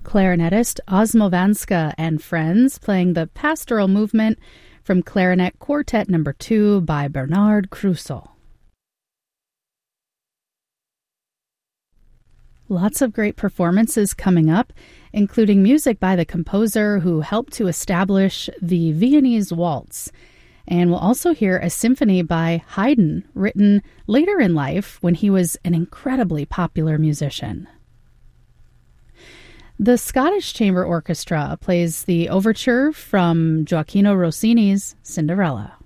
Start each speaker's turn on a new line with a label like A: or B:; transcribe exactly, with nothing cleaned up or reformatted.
A: clarinetist Osmo Vanska and Friends playing the Pastoral Movement from Clarinet Quartet Number two by Bernard Crusoe. Lots of great performances coming up, including music by the composer who helped to establish the Viennese Waltz. And we'll also hear a symphony by Haydn, written later in life when he was an incredibly popular musician. The Scottish Chamber Orchestra plays the overture from Gioacchino Rossini's Cinderella.